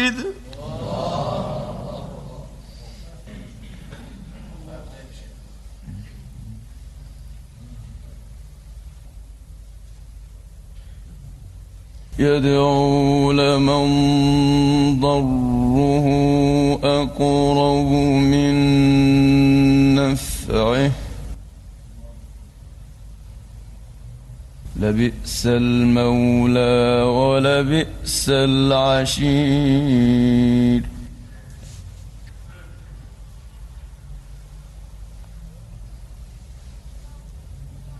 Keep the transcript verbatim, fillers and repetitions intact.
يدعو لمن ضره أقرب من نفعه لبئس المولى ولبئس العشير